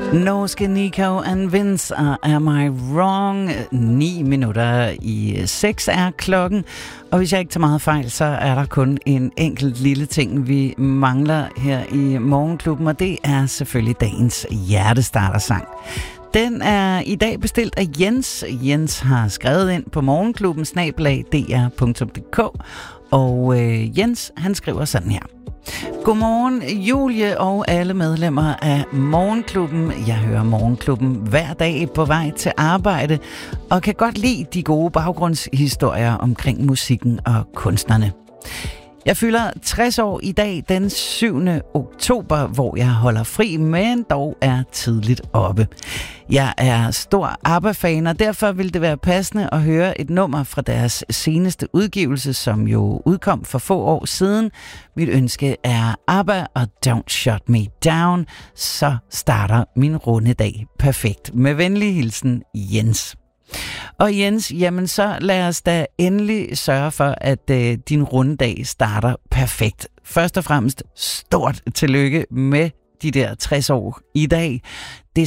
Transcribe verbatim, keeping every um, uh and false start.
Norske Nico and Vince og Am I Wrong? Ni minutter i seks er klokken, og hvis jeg ikke tager meget fejl, så er der kun en enkelt lille ting, vi mangler her i Morgenklubben, og det er selvfølgelig dagens hjertestartersang. Den er i dag bestilt af Jens. Jens har skrevet ind på morgenklubben snabel-a d r punktum d k, og øh, Jens, han skriver sådan her. Godmorgen, Julie og alle medlemmer af Morgenklubben. Jeg hører Morgenklubben hver dag på vej til arbejde, og kan godt lide de gode baggrundshistorier omkring musikken og kunstnerne. Jeg fylder tres år i dag den syvende oktober, hvor jeg holder fri, men dog er tidligt oppe. Jeg er stor ABBA-fan, og derfor vil det være passende at høre et nummer fra deres seneste udgivelse, som jo udkom for få år siden. Mit ønske er ABBA og Don't Shut Me Down, så starter min runde dag perfekt. Med venlig hilsen, Jens. Og Jens, jamen så lad os da endelig sørge for, at øh, din rundedag starter perfekt. Først og fremmest stort tillykke med de der tres år i dag. Det